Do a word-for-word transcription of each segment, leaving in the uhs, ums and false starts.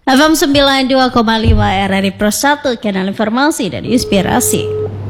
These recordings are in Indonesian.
F M sembilan puluh dua koma lima R R I Pro satu, kanal informasi dan inspirasi.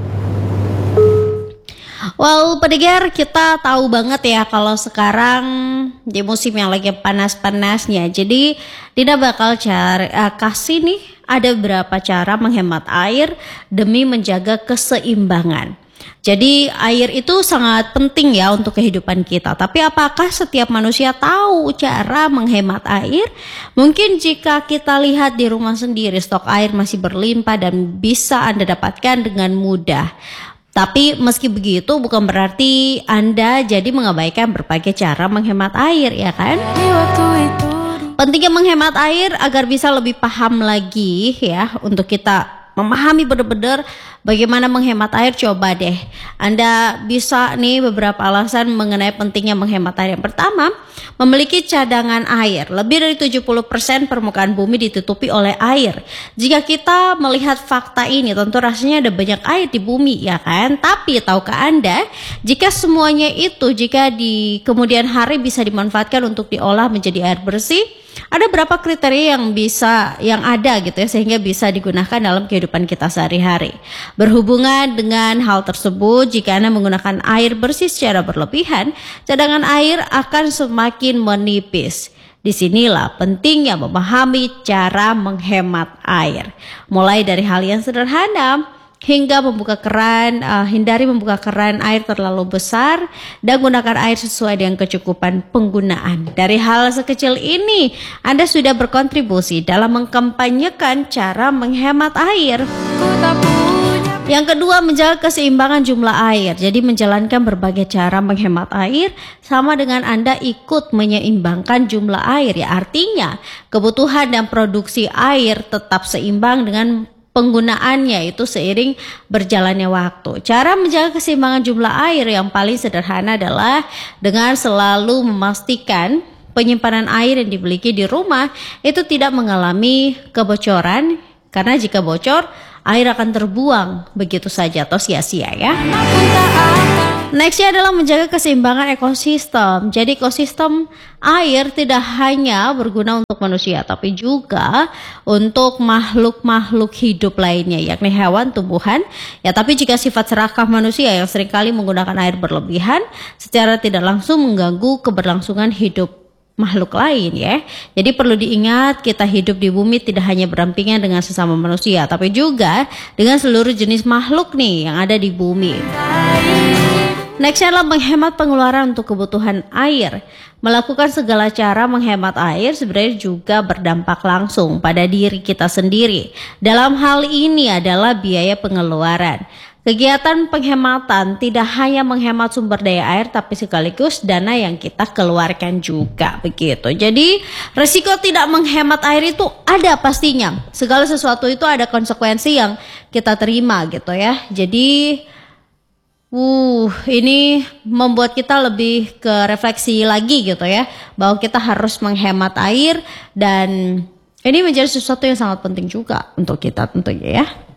Well, pendengar, kita tahu banget ya kalau sekarang di musim yang lagi panas-panasnya. Jadi Dina bakal cari uh, kasih nih ada beberapa cara menghemat air demi menjaga keseimbangan. Jadi air itu sangat penting ya untuk kehidupan kita. Tapi apakah setiap manusia tahu cara menghemat air? Mungkin jika kita lihat di rumah sendiri, stok air masih berlimpah dan bisa Anda dapatkan dengan mudah. Tapi meski begitu bukan berarti Anda jadi mengabaikan berbagai cara menghemat air, ya kan? Pentingnya menghemat air agar bisa lebih paham lagi ya, untuk kita memahami benar-benar bagaimana menghemat air. Coba deh Anda bisa nih beberapa alasan mengenai pentingnya menghemat air. Yang pertama, memiliki cadangan air. Lebih dari tujuh puluh persen permukaan bumi ditutupi oleh air. Jika kita melihat fakta ini, tentu rasanya ada banyak air di bumi, ya kan? Tapi tahukah Anda, jika semuanya itu jika di kemudian hari bisa dimanfaatkan untuk diolah menjadi air bersih, ada berapa kriteria yang bisa yang ada gitu ya sehingga bisa digunakan dalam kehidupan kita sehari-hari. Berhubungan dengan hal tersebut, jika Anda menggunakan air bersih secara berlebihan, cadangan air akan semakin menipis. Disinilah pentingnya memahami cara menghemat air. Mulai dari hal yang sederhana hingga membuka keran, uh, hindari membuka keran air terlalu besar dan gunakan air sesuai dengan kecukupan penggunaan. Dari hal sekecil ini, Anda sudah berkontribusi dalam mengkampanyekan cara menghemat air. Yang kedua, menjaga keseimbangan jumlah air. Jadi menjalankan berbagai cara menghemat air sama dengan Anda ikut menyeimbangkan jumlah air. Ya, artinya kebutuhan dan produksi air tetap seimbang dengan penggunaannya itu seiring berjalannya waktu. Cara menjaga keseimbangan jumlah air yang paling sederhana adalah dengan selalu memastikan penyimpanan air yang dimiliki di rumah itu tidak mengalami kebocoran, karena jika bocor air akan terbuang begitu saja atau sia-sia ya. Nextnya adalah menjaga keseimbangan ekosistem. Jadi ekosistem air tidak hanya berguna untuk manusia, tapi juga untuk makhluk-makhluk hidup lainnya, yakni hewan, tumbuhan. Ya, tapi jika sifat serakah manusia yang seringkali menggunakan air berlebihan, secara tidak langsung mengganggu keberlangsungan hidup makhluk lain ya. Jadi perlu diingat, kita hidup di bumi tidak hanya berdampingan dengan sesama manusia, tapi juga dengan seluruh jenis makhluk nih yang ada di bumi. Next adalah menghemat pengeluaran untuk kebutuhan air. Melakukan segala cara menghemat air sebenarnya juga berdampak langsung pada diri kita sendiri. Dalam hal ini adalah biaya pengeluaran. Kegiatan penghematan tidak hanya menghemat sumber daya air, tapi sekaligus dana yang kita keluarkan juga begitu. Jadi risiko tidak menghemat air itu ada pastinya. Segala sesuatu itu ada konsekuensi yang kita terima gitu ya. Jadi Uh, ini membuat kita lebih ke refleksi lagi gitu ya, bahwa kita harus menghemat air dan ini menjadi sesuatu yang sangat penting juga untuk kita tentunya ya.